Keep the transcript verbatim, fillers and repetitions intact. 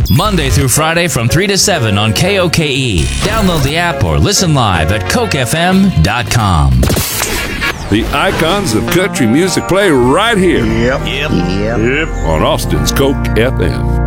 Monday through Friday from three to seven on K O K E. Download the app or listen live at coke f m dot com. The icons of country music play right here. Yep. Yep. Yep. On Austin's Coke F M.